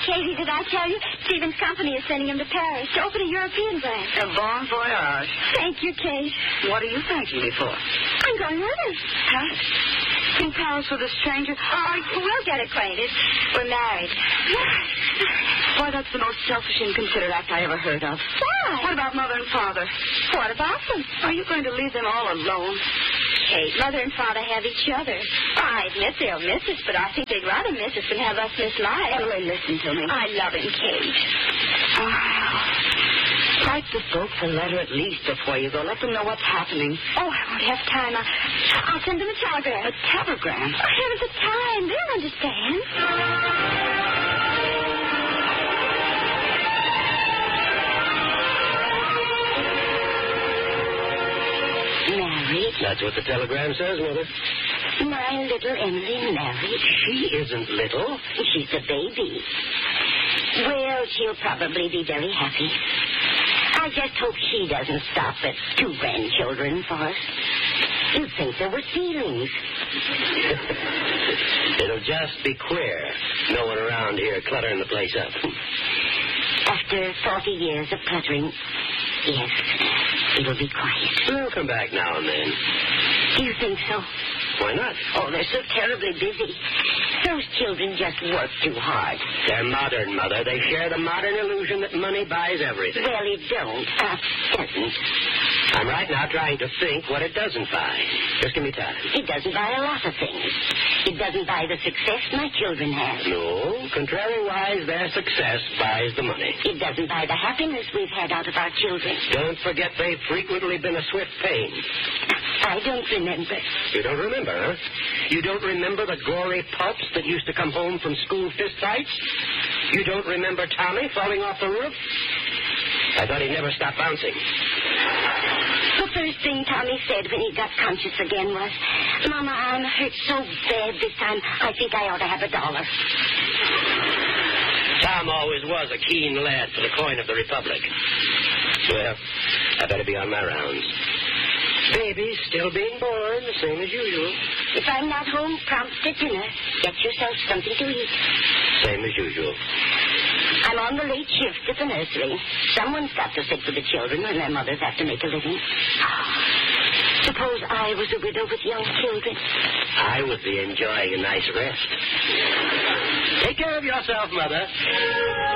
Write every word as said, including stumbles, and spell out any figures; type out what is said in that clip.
Katie, did I tell you? Stephen's company is sending him to Paris to open a European branch. A bon voyage. Thank you, Kate. What are you thanking me for? I'm going with him. Paris? In Paris with a stranger? Oh, we'll get acquainted. We're married. Why, that's the most selfish, inconsiderate act I ever heard of. Why? What about Mother and Father? What about them? Are you going to leave them all alone? Kate, Mother and Father have each other. I admit they'll miss us, but I think they'd rather miss us than have us miss life. Emily, listen to me. I love him, Kate. Oh, write the folks a letter at least before you go. Let them know what's happening. Oh, I won't have time. I, I'll send them a telegram. A telegram? Oh, here's the time. They'll understand. Married? That's what the telegram says, Mother. My little Emily married? She isn't little. She's a baby. Well, she'll probably be very happy. I just hope she doesn't stop at two grandchildren for us. You'd think there were feelings. It'll just be queer. No one around here cluttering the place up. After forty years of cluttering, yes, it'll be quiet. We'll come back now and then. Do you think so? Why not? Oh, they're so terribly busy. Those children just work too hard. They're modern, Mother. They share the modern illusion that money buys everything. Well, it don't. Uh, doesn't. I'm right now trying to think what it doesn't buy. Just give me time. It doesn't buy a lot of things. It doesn't buy the success my children have. No. Contrariwise, their success buys the money. It doesn't buy the happiness we've had out of our children. Don't forget they've frequently been a swift pain. I don't remember. You don't remember, huh? You don't remember the gory pups that used to come home from school fist fights? You don't remember Tommy falling off the roof? I thought he'd never stop bouncing. The first thing Tommy said when he got conscious again was, Mama, I'm hurt so bad this time, I think I ought to have a dollar. Tom always was a keen lad for the coin of the Republic. Well, I better be on my rounds. Baby's still being born, the same as usual. If I'm not home prompt at dinner, get yourself something to eat. Same as usual. I'm on the late shift at the nursery. Someone's got to sit for the children when their mothers have to make a living. Suppose I was a widow with young children. I would be enjoying a nice rest. Take care of yourself, Mother.